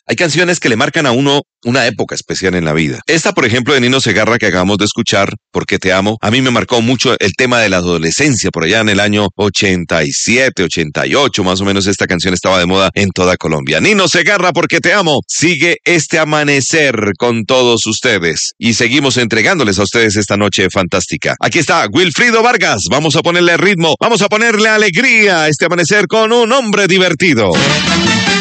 Hay canciones que le marcan a uno una época especial en la vida. Esta, por ejemplo, de Nino Segarra que acabamos de escuchar, Porque te amo, a mí me marcó mucho el tema de la adolescencia, por allá en el año 87, 88, más o menos esta canción estaba de moda en toda Colombia. Nino Segarra, Porque te amo, sigue este amanecer con todos ustedes y seguimos entregándoles a ustedes esta noche fantástica. Aquí está Wilfrido Vargas, vamos a ponerle ritmo, vamos a ponerle alegría a este amanecer con un hombre divertido.